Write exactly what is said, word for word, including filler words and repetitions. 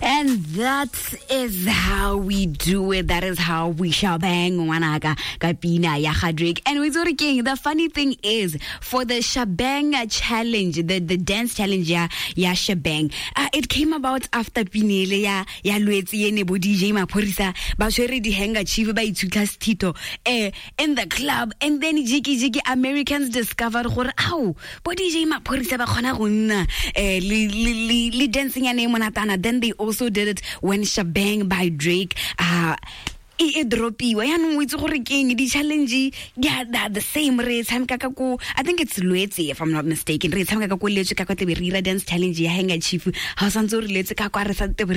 And that is how we do it. That is how we shall bang Wanaka Kapina Yaha Drake. And with King, the funny thing is for the Shabang challenge, the, the dance challenge, ya ya Shabang, uh, it came about after Pinele ya ya Luetzi Nebo D J Maporisa, Bashori di Hanga Chief by Tukas Tito eh, in the club, and then Jiki Jiki Americans discovered how but D J Maporisa Bakona Runa eh li li li dancing a name on. Then they also did it when Shabang by Drake uh e dropiwa yana mo itse gore keng di challenge yeah the same race hamka ka ko I think it's Luetsi if I'm not mistaken race hamka ka ko letse ka kwa tebe rira dance challenge ya Hanga Chief ha santse re letse ka kwa re sa